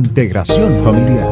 Integración familiar.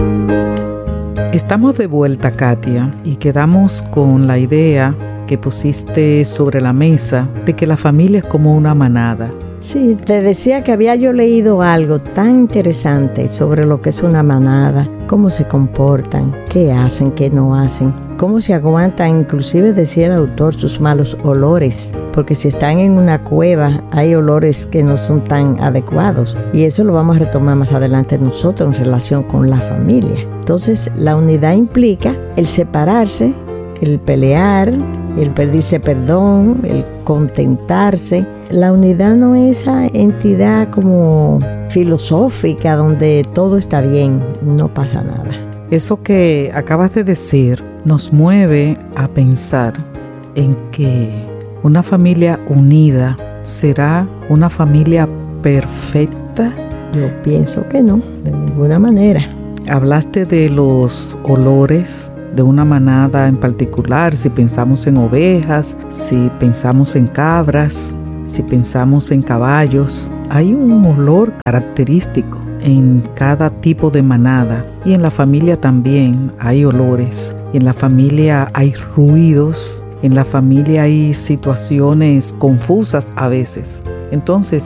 Estamos de vuelta, Katia, y quedamos con la idea que pusiste sobre la mesa de que la familia es como una manada. Sí, te decía que había yo leído algo tan interesante sobre lo que es una manada, cómo se comportan, qué hacen, qué no hacen, cómo se aguantan, inclusive decía el autor, sus malos olores, porque si están en una cueva hay olores que no son tan adecuados, y eso lo vamos a retomar más adelante nosotros en relación con la familia. Entonces la unidad implica el separarse, el pelear, el pedirse perdón, el contentarse. La unidad no es esa entidad como filosófica donde todo está bien, no pasa nada. Eso que acabas de decir nos mueve a pensar en que una familia unida será una familia perfecta. Yo pienso que no, de ninguna manera. Hablaste de los olores de una manada en particular, si pensamos en ovejas, si pensamos en cabras, si pensamos en caballos. Hay un olor característico en cada tipo de manada, y en la familia también hay olores. En la familia hay ruidos, en la familia hay situaciones confusas a veces. Entonces,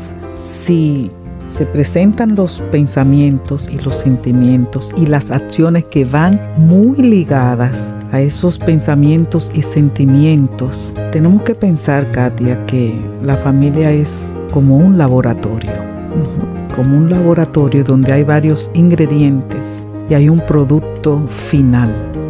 si se presentan los pensamientos y los sentimientos y las acciones que van muy ligadas a esos pensamientos y sentimientos, tenemos que pensar, Katia, que la familia es como un laboratorio, como un laboratorio donde hay varios ingredientes y hay un producto final.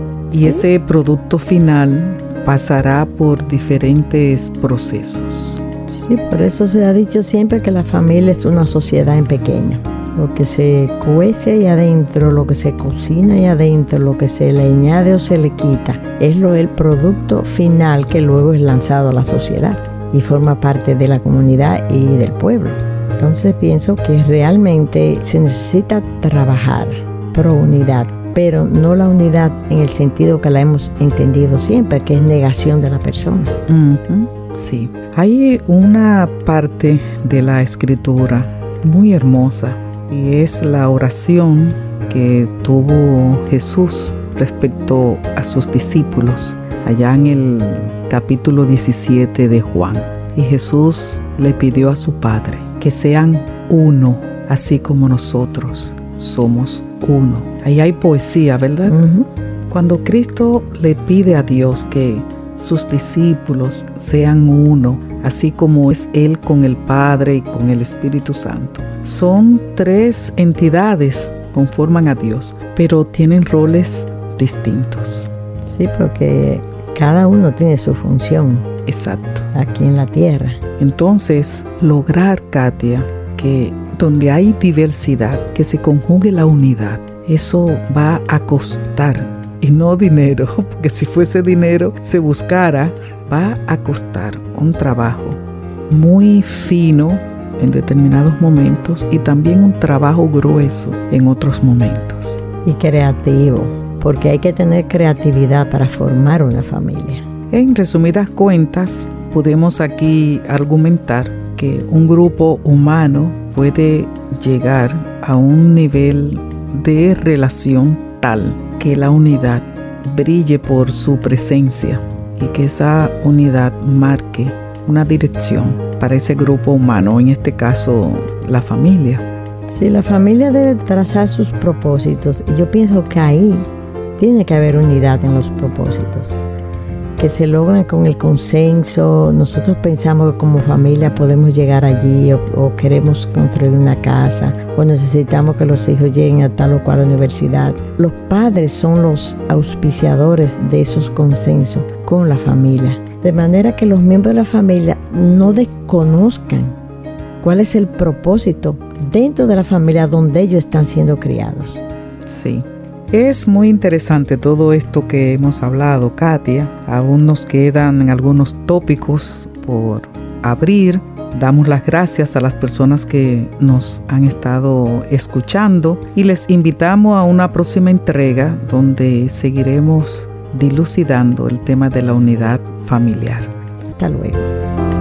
Y ese producto final pasará por diferentes procesos. Sí, por eso se ha dicho siempre que la familia es una sociedad en pequeño. Lo que se cuece ahí adentro, lo que se cocina ahí adentro, lo que se le añade o se le quita, es el producto final que luego es lanzado a la sociedad y forma parte de la comunidad y del pueblo. Entonces pienso que realmente se necesita trabajar pro unidad, pero no la unidad en el sentido que la hemos entendido siempre, que es negación de la persona. Sí, hay una parte de la escritura muy hermosa y es la oración que tuvo Jesús respecto a sus discípulos allá en el capítulo 17 de Juan. Y Jesús le pidió a su Padre que sean uno, así como nosotros somos uno. Ahí hay poesía, ¿verdad? Cuando Cristo le pide a Dios que sus discípulos sean uno, así como es Él con el Padre y con el Espíritu Santo. Son tres entidades que conforman a Dios, pero tienen roles distintos. Sí, porque cada uno tiene su función. Exacto. Aquí en la tierra. Entonces, lograr, Katia, que donde hay diversidad, que se conjugue la unidad, eso va a costar. Y no dinero, porque si fuese dinero se buscara, va a costar un trabajo muy fino en determinados momentos y también un trabajo grueso en otros momentos. Y creativo, porque hay que tener creatividad para formar una familia. En resumidas cuentas, podemos aquí argumentar que un grupo humano puede llegar a un nivel de relación tal que la unidad brille por su presencia y que esa unidad marque una dirección para ese grupo humano, en este caso la familia. Sí, la familia debe trazar sus propósitos y yo pienso que ahí tiene que haber unidad en los propósitos, que se logran con el consenso. Nosotros pensamos que como familia podemos llegar allí o queremos construir una casa o necesitamos que los hijos lleguen a tal o cual universidad. Los padres son los auspiciadores de esos consensos con la familia, de manera que los miembros de la familia no desconozcan cuál es el propósito dentro de la familia donde ellos están siendo criados. Sí. Es muy interesante todo esto que hemos hablado, Katia. Aún nos quedan algunos tópicos por abrir. Damos las gracias a las personas que nos han estado escuchando y les invitamos a una próxima entrega donde seguiremos dilucidando el tema de la unidad familiar. Hasta luego.